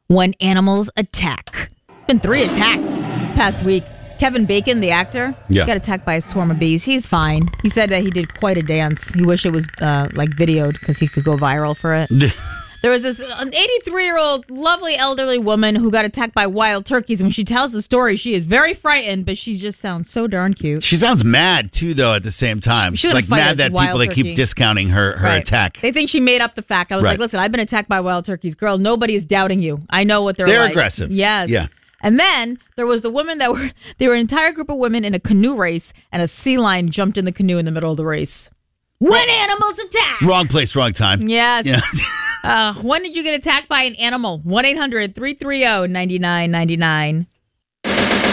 when animals attack. Been 3 attacks this past week. Kevin Bacon, the actor, got attacked by a swarm of bees. He's fine. He said that he did quite a dance. He wished it was videoed because he could go viral for it. There was an 83-year-old lovely elderly woman who got attacked by wild turkeys. And when she tells the story, she is very frightened, but she just sounds so darn cute. She sounds mad, too, though, at the same time. She's like mad that people, they keep discounting her attack. They think she made up the fact. I was like, listen, I've been attacked by wild turkeys. Girl, nobody is doubting you. I know what they're like. They're aggressive. Yes. Yeah. And then there was the women they were an entire group of women in a canoe race, and a sea lion jumped in the canoe in the middle of the race. When animals attack! Wrong place, wrong time. Yes. Yeah. When did you get attacked by an animal? 1-800-330-9999.